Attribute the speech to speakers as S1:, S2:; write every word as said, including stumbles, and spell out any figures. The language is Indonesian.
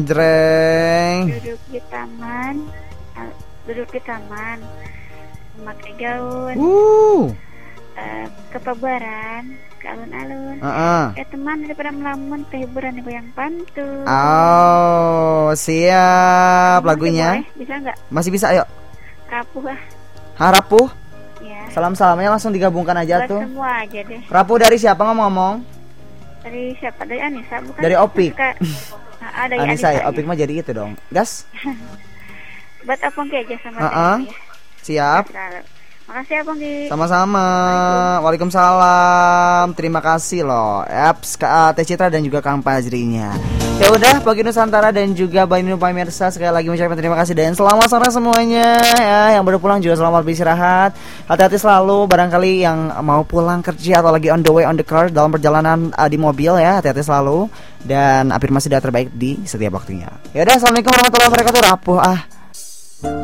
S1: Jreng.
S2: Duduk di taman, uh, duduk di taman, memakai gaun,
S1: Uh.
S2: uh, ke pabuaran, ke alun-alun.
S1: Uh-uh.
S2: Eh teman daripada melamun ke hiburan ibu yang pantun.
S1: Oh, siap.
S2: Kamu
S1: Lagunya.
S2: boleh, bisa nggak?
S1: Masih bisa, ayo.
S2: Rapuh ah.
S1: Hah, Rapuh?
S2: Ya.
S1: Salam-salamnya langsung digabungkan aja
S2: Buat
S1: tuh.
S2: semua aja deh.
S1: Rapuh dari siapa ngomong-ngomong?
S2: Dari siapa? Dari Anissa bukan?
S1: Dari Opik.
S2: Suka- Ah, dari
S1: Anissa ya,
S2: Anissa,
S1: Opik
S2: ya.
S1: mah jadi itu dong. Gas.
S2: Buat Abang Ki aja sama
S1: Heeh.
S2: Teh ya.
S1: Siap.
S2: Selalu. Makasih Abang Ki.
S1: Sama-sama. Waalaikumsalam. Terima kasih loh. Apps Teh Citra dan juga Kang Fajrinya. Ya udah, bagi Nusantara dan juga Bani Nu pemirsa, sekali lagi mengucapkan terima kasih dan selamat sore semuanya ya. Yang baru pulang juga selamat beristirahat. Hati-hati selalu, barangkali yang mau pulang kerja atau lagi on the way on the car dalam perjalanan uh, di mobil ya, hati-hati selalu dan afirmasi doa terbaik di setiap waktunya. Ya udah, assalamualaikum warahmatullahi wabarakatuh. Rapuh ah.